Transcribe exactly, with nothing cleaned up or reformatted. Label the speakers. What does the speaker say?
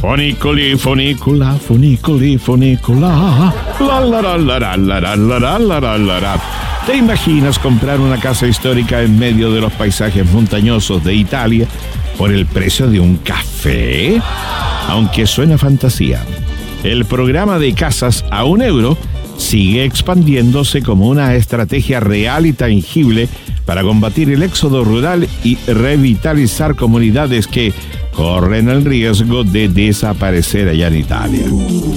Speaker 1: Fonicoli, fonicula, fonicoli, funicola. La la la la la la la la la la la la. ¿Te imaginas comprar una casa histórica en medio de los paisajes montañosos de Italia por el precio de un café? Aunque suena fantasía, el programa de casas a un euro sigue expandiéndose como una estrategia real y tangible para combatir el éxodo rural y revitalizar comunidades que corren el riesgo de desaparecer allá en Italia.